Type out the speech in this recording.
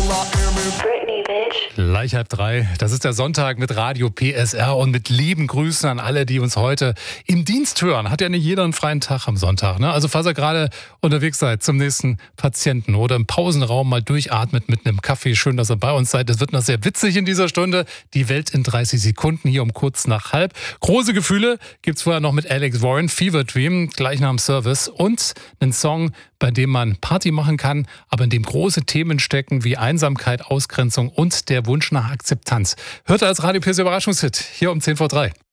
Britney, bitch. Gleich 2:30. Das ist der Sonntag mit Radio PSR und mit lieben Grüßen an alle, die uns heute im Dienst hören. Hat ja nicht jeder einen freien Tag am Sonntag, ne? Also falls ihr gerade unterwegs seid zum nächsten Patienten oder im Pausenraum mal durchatmet mit einem Kaffee, schön, dass ihr bei uns seid. Es wird noch sehr witzig in dieser Stunde. Die Welt in 30 Sekunden hier um kurz nach halb. Große Gefühle gibt's vorher noch mit Alex Warren, Fever Dream, gleich nach dem Service und einen Song, bei dem man Party machen kann, aber in dem große Themen stecken wie Einsamkeit, Ausgrenzung und der Wunsch nach Akzeptanz. Hört als Radio PSR Überraschungshit hier um 2:10.